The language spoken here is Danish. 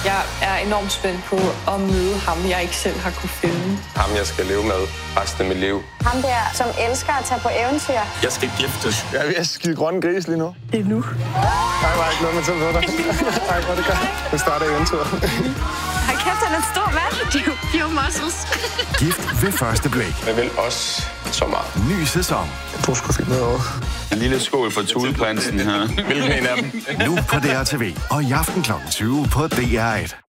Jeg er enormt spændt på at møde ham, jeg ikke selv har kunne finde. Ham, jeg skal leve med resten af mit liv. Ham der, som elsker at tage på eventyr. Jeg skal giftes. Jeg er ved at skide grønne gris lige nu. Det er nu. Ej, hvor er jeg glædet mig til at møde dig. Ej, hvor er det godt. Nu starter eventyret. Hold kæft, han er en stor mand. Pure muscles. Gift ved første blik. Jeg vil også så meget. Ny sæson. Du skulle finde noget over. En lille skål for Thuleprinsen her. Hvilken en af dem? Nu på DRTV og i aften kl. 20 på DR1.